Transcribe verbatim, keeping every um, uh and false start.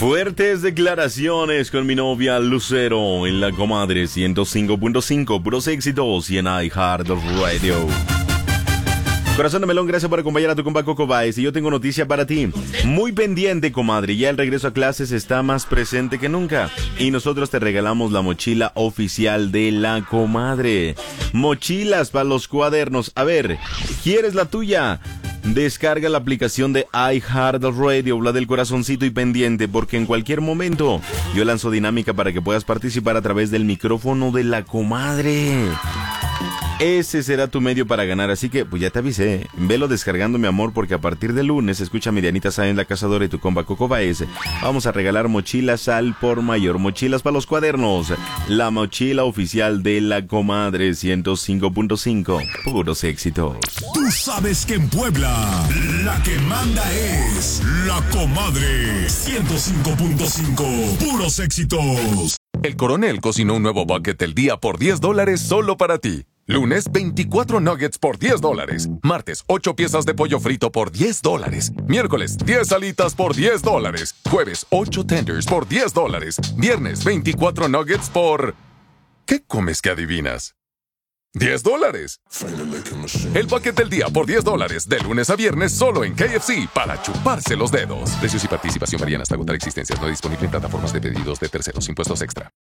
Fuertes declaraciones con mi novia Lucero en la Comadre ciento cinco punto cinco, puros éxitos y en iHeartRadio. Corazón de melón, gracias por acompañar a tu compa Coco Baez. Y yo tengo noticia para ti. Muy pendiente, comadre. Ya el regreso a clases está más presente que nunca. Y nosotros te regalamos la mochila oficial de la comadre. Mochilas para los cuadernos. A ver, ¿quieres la tuya? Descarga la aplicación de iHeartRadio, la del corazoncito y pendiente, porque en cualquier momento yo lanzo dinámica para que puedas participar a través del micrófono de la comadre. Ese será tu medio para ganar, así que pues ya te avisé, velo descargando, mi amor, porque a partir de lunes escucha mi Dianita Sáenz la Cazadora y tu compa Coco Baez. Vamos a regalar mochilas al por mayor, mochilas para los cuadernos, la mochila oficial de la comadre ciento cinco punto cinco, puros éxitos. Tú sabes que en Puebla la que manda es la comadre ciento cinco punto cinco, puros éxitos. El Coronel cocinó un nuevo bucket del día por diez dólares solo para ti. Lunes, veinticuatro nuggets por diez dólares. Martes, ocho piezas de pollo frito por diez dólares. Miércoles, diez alitas por diez dólares. Jueves, ocho tenders por diez dólares. Viernes, veinticuatro nuggets por... ¿Qué comes que adivinas? diez dólares. El bucket del día por diez dólares. De lunes a viernes solo en K F C para chuparse los dedos. Precios y participación varían hasta agotar existencias. No disponible en plataformas de pedidos de terceros. Impuestos extra.